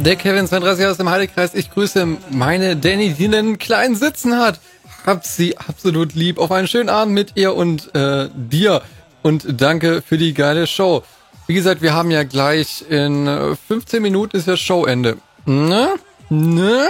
Der Kevin 32 aus dem Heidekreis. Ich grüße meine Danny, die einen kleinen Sitzen hat. Hab sie absolut lieb. Auf einen schönen Abend mit ihr und dir. Und danke für die geile Show. Wie gesagt, wir haben ja gleich in 15 Minuten ist ja Showende. Ne?